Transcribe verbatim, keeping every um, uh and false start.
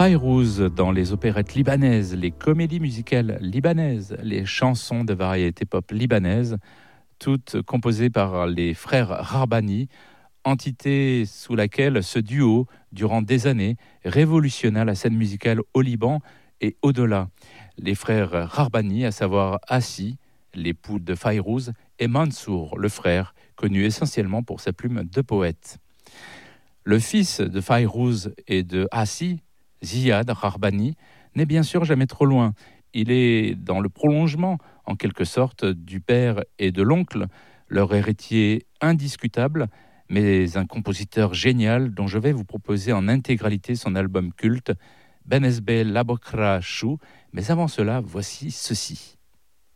Fayrouz dans les opérettes libanaises, les comédies musicales libanaises, les chansons de variété pop libanaise, toutes composées par les frères Rarbani, entité sous laquelle ce duo, durant des années, révolutionna la scène musicale au Liban et au-delà. Les frères Rarbani, à savoir Assi, l'époux de Fayrouz, et Mansour, le frère, connu essentiellement pour sa plume de poète. Le fils de Fayrouz et de Assi, Ziad Rarbani, n'est bien sûr jamais trop loin. Il est dans le prolongement, en quelque sorte, du père et de l'oncle, leur héritier indiscutable, mais un compositeur génial dont je vais vous proposer en intégralité son album culte, Benesbé Labokra Chou. Mais avant cela, voici ceci.